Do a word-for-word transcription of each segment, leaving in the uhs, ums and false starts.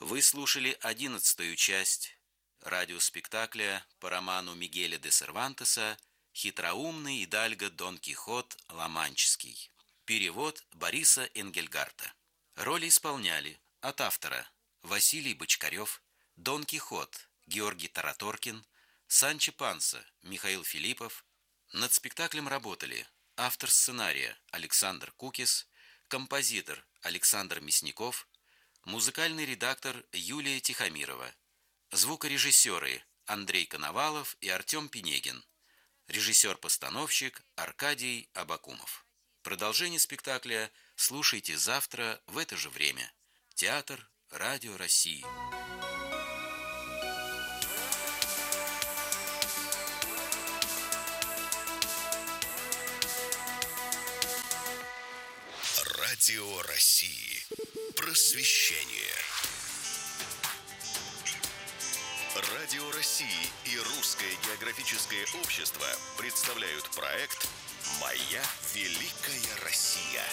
Вы слушали одиннадцатую часть радиоспектакля по роману Мигеля де Сервантеса «Хитроумный Идальго Дон Кихот Ла-Манческий». Перевод Бориса Энгельгарта. Роли исполняли от автора Василий Бочкарев, Дон Кихот Георгий Тараторкин, Санчо Панса Михаил Филиппов. Над спектаклем работали автор сценария Александр Кукис, композитор Александр Мясников, музыкальный редактор Юлия Тихомирова, звукорежиссеры Андрей Коновалов и Артем Пинегин, режиссер-постановщик Аркадий Абакумов. Продолжение спектакля слушайте завтра в это же время. Театр Радио России. Радио России. Просвещение. Радио России и Русское географическое общество представляют проект «Моя великая Россия».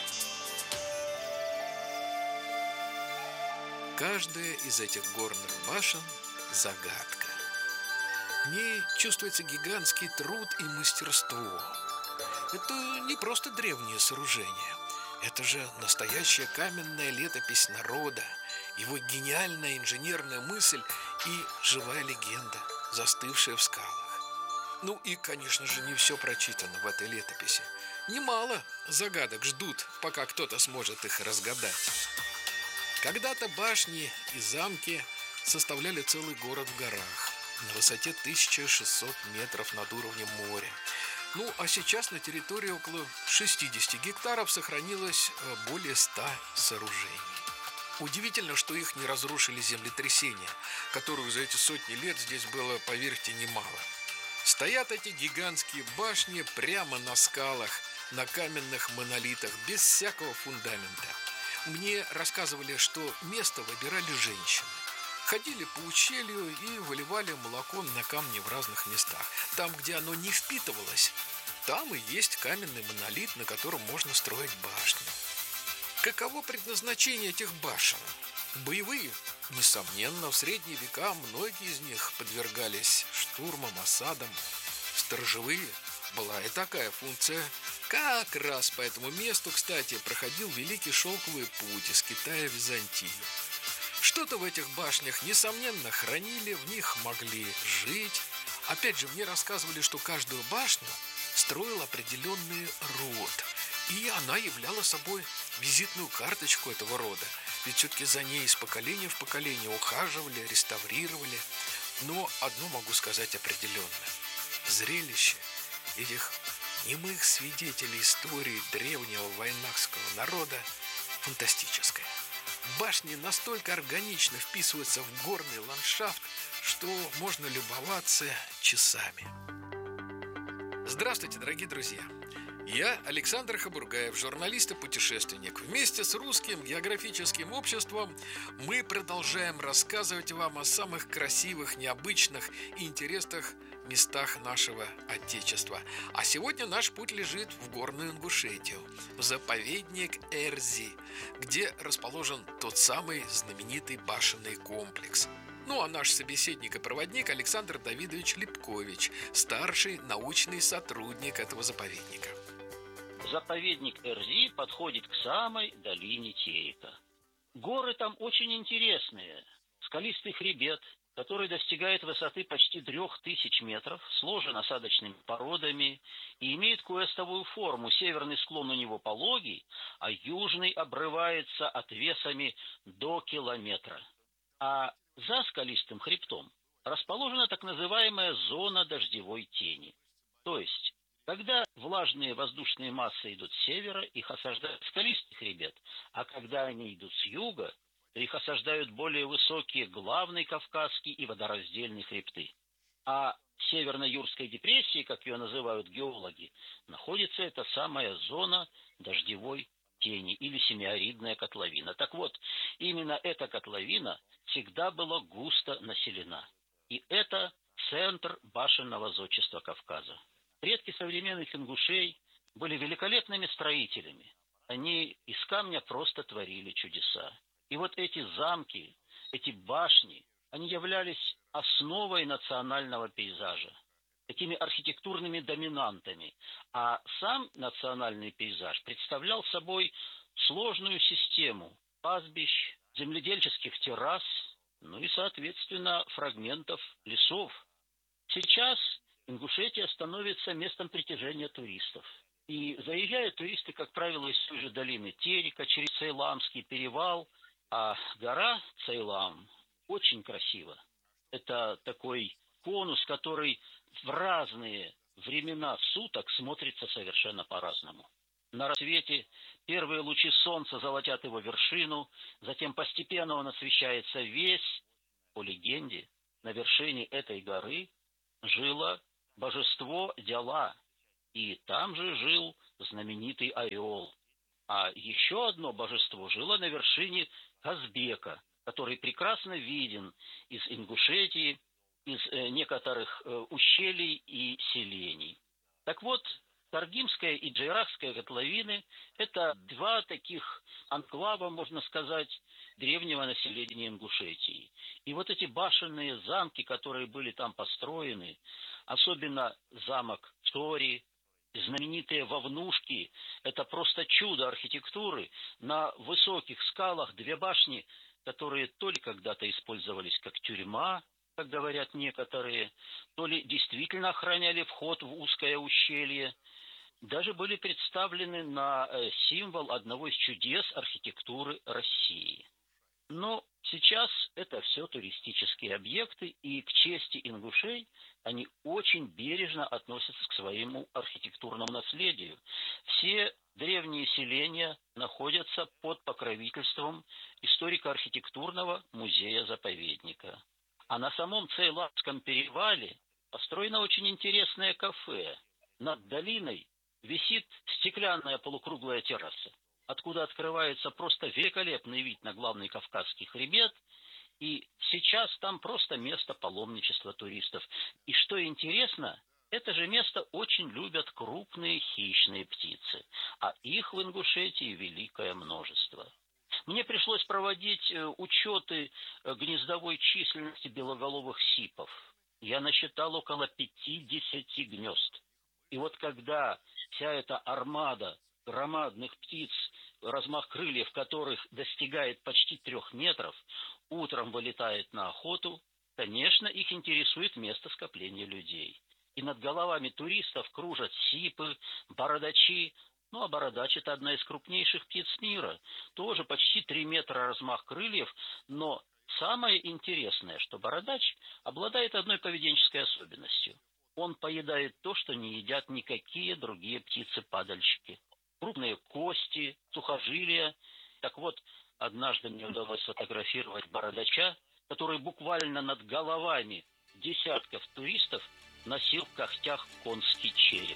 Каждая из этих горных башен – загадка. В ней чувствуется гигантский труд и мастерство. Это не просто древнее сооружение. Это же настоящая каменная летопись народа, его гениальная инженерная мысль и живая легенда, застывшая в скалах. Ну и, конечно же, не все прочитано в этой летописи. Немало загадок ждут, пока кто-то сможет их разгадать. Когда-то башни и замки составляли целый город в горах на высоте тысяча шестьсот метров над уровнем моря. Ну, а сейчас на территории около шестидесяти гектаров сохранилось более ста сооружений. Удивительно, что их не разрушили землетрясения, которых за эти сотни лет здесь было, поверьте, немало. Стоят эти гигантские башни прямо на скалах, на каменных монолитах, без всякого фундамента. Мне рассказывали, что место выбирали женщины. Ходили по ущелью и выливали молоко на камни в разных местах. Там, где оно не впитывалось, там и есть каменный монолит, на котором можно строить башни. Каково предназначение этих башен? Боевые? Несомненно, в средние века многие из них подвергались штурмам, осадам. Сторожевые? Была и такая функция. Как раз по этому месту, кстати, проходил Великий Шелковый путь из Китая в Византию. Что-то в этих башнях, несомненно, хранили, в них могли жить. Опять же, мне рассказывали, что каждую башню строил определенный род. И она являла собой визитную карточку этого рода. Ведь все-таки за ней из поколения в поколение ухаживали, реставрировали. Но одно могу сказать определенно. Зрелище этих немых свидетелей истории древнего войнахского народа фантастическое. Башни настолько органично вписываются в горный ландшафт, что можно любоваться часами. Здравствуйте, дорогие друзья! Я Александр Хабургаев, журналист и путешественник. Вместе с Русским географическим обществом мы продолжаем рассказывать вам о самых красивых, необычных и интересных местах нашего Отечества. А сегодня наш путь лежит в горную Ингушетию, в заповедник Эрзи, где расположен тот самый знаменитый башенный комплекс. Ну а наш собеседник и проводник Александр Давидович Липкович, старший научный сотрудник этого заповедника. Заповедник Эрзи подходит к самой долине Терека. Горы там очень интересные. Скалистый хребет, который достигает высоты почти трех тысяч метров, сложен осадочными породами и имеет квестовую форму. Северный склон у него пологий, а южный обрывается отвесами до километра. А за скалистым хребтом расположена так называемая зона дождевой тени. То есть, когда влажные воздушные массы идут с севера, их осаждает скалистый хребет, а когда они идут с юга, то их осаждают более высокие главный Кавказский и водораздельные хребты. А в Северно-Юрской депрессии, как ее называют геологи, находится эта самая зона дождевой тени или семиаридная котловина. Так вот, именно эта котловина всегда была густо населена. И это центр башенного зодчества Кавказа. Предки современных ингушей были великолепными строителями. Они из камня просто творили чудеса. И вот эти замки, эти башни, они являлись основой национального пейзажа, такими архитектурными доминантами. А сам национальный пейзаж представлял собой сложную систему пастбищ, земледельческих террас, ну и, соответственно, фрагментов лесов. Сейчас Ингушетия становится местом притяжения туристов. И заезжают туристы, как правило, из той же долины Терека, через Цейламский перевал. А гора Цейлам очень красива. Это такой конус, который в разные времена суток смотрится совершенно по-разному. На рассвете первые лучи солнца золотят его вершину, затем постепенно он освещается весь. По легенде, на вершине этой горы жило божество Дяла, и там же жил знаменитый Орел. А еще одно божество жило на вершине Казбека, который прекрасно виден из Ингушетии, из э, некоторых э, ущелий и селений. Так вот, Таргимская и Джейрахская котловины – это два таких анклава, можно сказать, древнего населения Ингушетии. И вот эти башенные замки, которые были там построены, особенно замок Тори, знаменитые Вовнушки, это просто чудо архитектуры. На высоких скалах две башни, которые то ли когда-то использовались как тюрьма, как говорят некоторые, то ли действительно охраняли вход в узкое ущелье, даже были представлены на символ одного из чудес архитектуры России. Но сейчас это все туристические объекты, и к чести ингушей они очень бережно относятся к своему архитектурному наследию. Все древние селения находятся под покровительством историко-архитектурного музея-заповедника. А на самом Цейлапском перевале построено очень интересное кафе. Над долиной висит стеклянная полукруглая терраса, откуда открывается просто великолепный вид на главный Кавказский хребет, и сейчас там просто место паломничества туристов. И что интересно, это же место очень любят крупные хищные птицы, а их в Ингушетии великое множество. Мне пришлось проводить учеты гнездовой численности белоголовых сипов. Я насчитал около пятидесяти гнезд. И вот когда вся эта армада громадных птиц, размах крыльев которых достигает почти трех метров, утром вылетает на охоту, конечно, их интересует место скопления людей. И над головами туристов кружат сипы, бородачи. Ну, а бородач – это одна из крупнейших птиц мира. Тоже почти три метра размах крыльев, но самое интересное, что бородач обладает одной поведенческой особенностью. Он поедает то, что не едят никакие другие птицы-падальщики. Крупные кости, сухожилия. Так вот, однажды мне удалось сфотографировать бородача, который буквально над головами десятков туристов носил в когтях конский череп.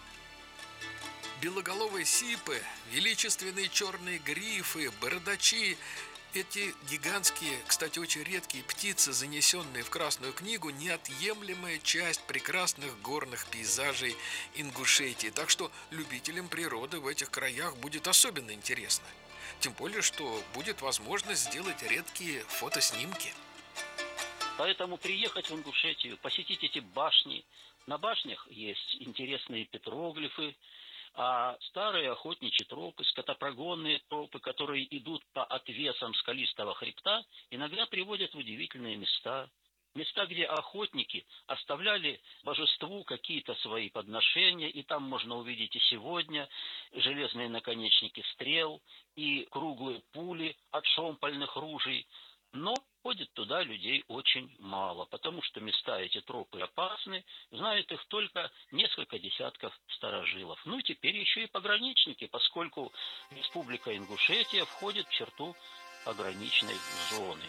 Белоголовые сипы, величественные черные грифы, бородачи – эти гигантские, кстати, очень редкие птицы, занесенные в Красную книгу, неотъемлемая часть прекрасных горных пейзажей Ингушетии. Так что любителям природы в этих краях будет особенно интересно. Тем более, что будет возможность сделать редкие фотоснимки. Поэтому приехать в Ингушетию, посетить эти башни. На башнях есть интересные петроглифы, а старые охотничьи тропы, скотопрогонные тропы, которые идут по отвесам скалистого хребта, иногда приводят в удивительные места. Места, где охотники оставляли божеству какие-то свои подношения, и там можно увидеть и сегодня железные наконечники стрел и круглые пули от шомпольных ружей. Но ходит туда людей очень мало, потому что места эти тропы опасны, знают их только несколько десятков старожилов. Ну и теперь еще и пограничники, поскольку Республика Ингушетия входит в черту пограничной зоны.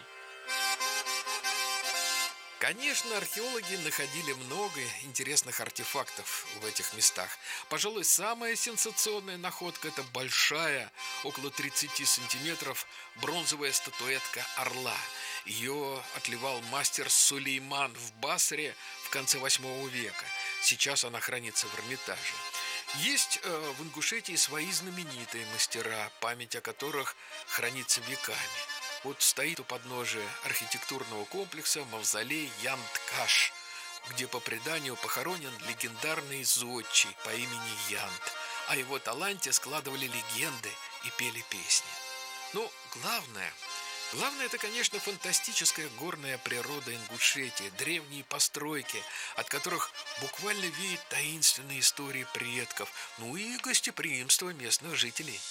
Конечно, археологи находили много интересных артефактов в этих местах. Пожалуй, самая сенсационная находка – это большая, около тридцати сантиметров, бронзовая статуэтка орла. Ее отливал мастер Сулейман в Басре в конце восьмого века. Сейчас она хранится в Эрмитаже. Есть э, в Ингушетии свои знаменитые мастера, память о которых хранится веками. Вот стоит у подножия архитектурного комплекса мавзолей Янт-Каш, где по преданию похоронен легендарный зодчий по имени Янт. О его таланте складывали легенды и пели песни. Ну, главное, главное это, конечно, фантастическая горная природа Ингушетии, древние постройки, от которых буквально веет таинственные истории предков, ну и гостеприимство местных жителей.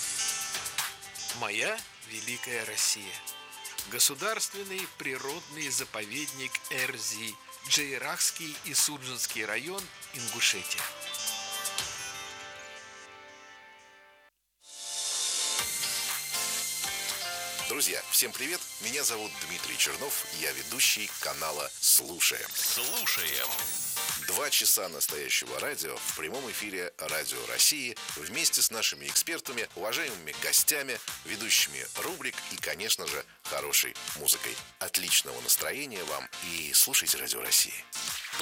Моя великая Россия. Государственный природный заповедник Эрзи, Джейрахский и Суджинский район, Ингушетия. Друзья, всем привет! Меня зовут Дмитрий Чернов, я ведущий канала «Слушаем». Слушаем! Два часа настоящего радио в прямом эфире Радио России вместе с нашими экспертами, уважаемыми гостями, ведущими рубрик и, конечно же, хорошей музыкой. Отличного настроения вам и слушайте Радио России.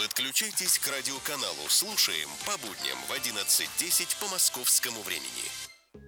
Подключайтесь к радиоканалу «Слушаем» по будням в одиннадцать десять по московскому времени.